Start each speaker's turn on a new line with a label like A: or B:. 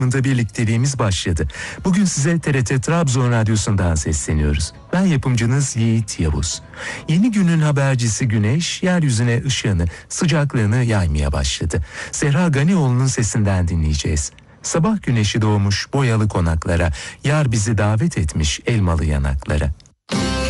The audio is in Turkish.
A: birlikteliğimiz başladı. Bugün size TRT Trabzon Radyosu'ndan sesleniyoruz. Ben yapımcınız Yiğit Yavuz. Yeni günün habercisi Güneş, yeryüzüne ışığını, sıcaklığını yaymaya başladı. Zehra Ganioğlu'nun sesinden dinleyeceğiz. Sabah güneşi doğmuş boyalı konaklara, yar bizi davet etmiş elmalı yanaklara.